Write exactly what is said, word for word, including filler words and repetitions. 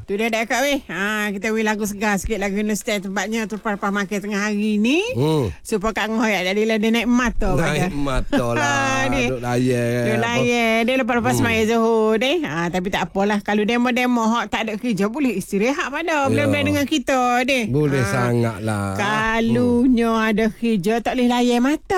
Tu dia dah kat weh. Ha, kita weh lagu segar sikit lagu Nostal tempatnya tu lepas makan tengah hari ni. Hmm. Supaya Kak Ngoyak jadilah dia naik mata. Naik mata lah. Duk layan. Duk layan. Dia lepas-lepas hmm. semaya Zuhur deh. Ha, tapi tak apalah. Kalau demo-demo hak tak ada kerja boleh istirahat pada. Boleh-boleh dengan kita deh. Boleh ha. sangat lah. Kalunya hmm. ada kerja tak boleh layan mata.